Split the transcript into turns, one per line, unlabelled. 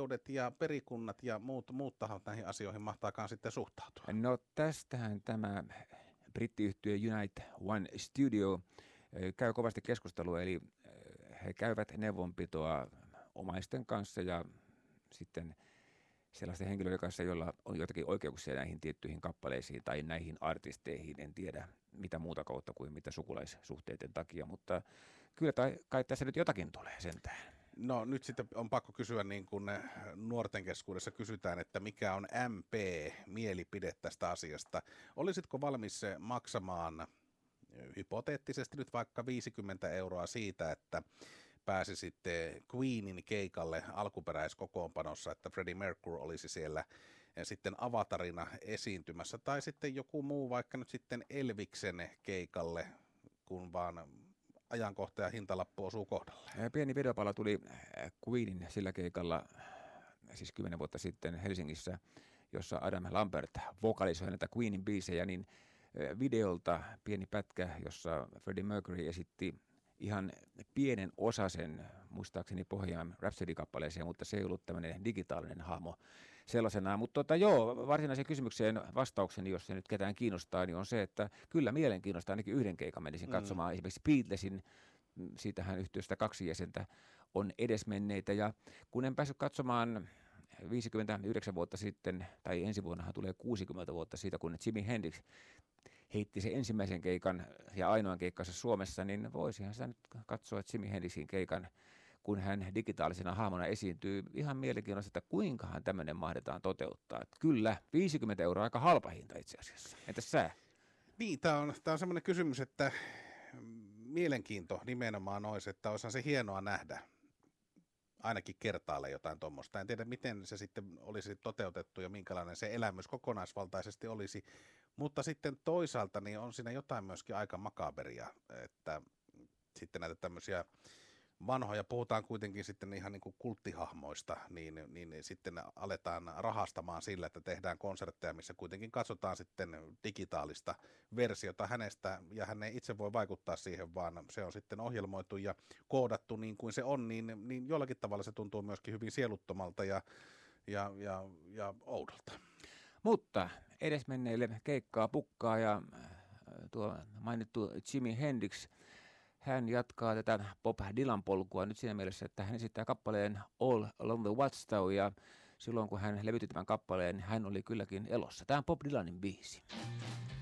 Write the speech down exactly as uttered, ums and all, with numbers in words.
oikeudet ja perikunnat ja muut, muut tahot näihin asioihin mahtaakaan sitten suhtautua?
No tästähän tämä brittiyhtiö Unite One Studio käy kovasti keskustelua, eli he käyvät neuvonpitoa omaisten kanssa ja sitten sellaisten henkilöiden kanssa, joilla on jotakin oikeuksia näihin tiettyihin kappaleisiin tai näihin artisteihin, en tiedä mitä muuta kautta kuin mitä sukulaissuhteiden takia, mutta kyllä tai, kai tässä nyt jotakin tulee sentään.
No nyt sitten on pakko kysyä, niin kuin nuorten keskuudessa kysytään, että mikä on M P-mielipide tästä asiasta. Olisitko valmis maksamaan hypoteettisesti nyt vaikka viisikymmentä euroa siitä, että pääsi sitten Queenin keikalle alkuperäiskokoonpanossa, että Freddie Mercury olisi siellä sitten avatarina esiintymässä, tai sitten joku muu vaikka nyt sitten Elviksen keikalle, kun vaan ajankohta ja hintalappu osuu kohdalle.
Pieni videopala tuli Queenin sillä keikalla, siis kymmenen vuotta sitten Helsingissä, jossa Adam Lambert vokalisoi näitä Queenin biisejä, niin videolta pieni pätkä, jossa Freddie Mercury esitti ihan pienen osasen, muistaakseni Bohemian Rhapsody-kappaleeseen, mutta se ei ollut tämmöinen digitaalinen hahmo sellaisenaan. Mutta tota, joo, varsinaiseen kysymykseen vastaukseni, jos se nyt ketään kiinnostaa, niin on se, että kyllä mielenkiinnosta ainakin yhden keikan menisin katsomaan. Mm. Esimerkiksi Beatlesin, siitähän yhtiöstä kaksi jäsentä on edesmenneitä, ja kun en päässyt katsomaan viisikymmentäyhdeksän vuotta sitten, tai ensi vuonnahan tulee kuusikymmentä vuotta siitä, kun Jimi Hendrix heitti se ensimmäisen keikan ja ainoan keikkansa Suomessa, niin voisihan sitä nyt katsoa Jimi Hendrixin keikan, kun hän digitaalisena hahmona esiintyy. Ihan mielenkiintoista, että kuinkahan tämmöinen mahdetaan toteuttaa. Että kyllä, viisikymmentä euroa aika halpa hinta itse asiassa. Entäs sä?
Niin, tämä on, tämä on semmoinen kysymys, että mielenkiinto nimenomaan olisi, että olisihan se hienoa nähdä ainakin kertaalle jotain tuommoista. En tiedä, miten se sitten olisi toteutettu ja minkälainen se elämys kokonaisvaltaisesti olisi, mutta sitten toisaalta niin on siinä jotain myöskin aika makaberia, että sitten näitä tämmöisiä vanhoja, puhutaan kuitenkin sitten ihan niin kuin kulttihahmoista, niin, niin sitten aletaan rahastamaan sillä, että tehdään konsertteja, missä kuitenkin katsotaan sitten digitaalista versiota hänestä, ja hän ei itse voi vaikuttaa siihen, vaan se on sitten ohjelmoitu ja koodattu niin kuin se on, niin, niin jollakin tavalla se tuntuu myöskin hyvin sieluttomalta ja, ja, ja, ja oudolta.
Mutta edesmenneille keikkaa pukkaa, ja tuo mainittu Jimi Hendrix, hän jatkaa tätä Bob Dylan polkua nyt siinä mielessä, että hän esittää kappaleen All Along the Watchtower, ja silloin kun hän levytti tämän kappaleen, hän oli kylläkin elossa. Tämä on Bob Dylanin biisi.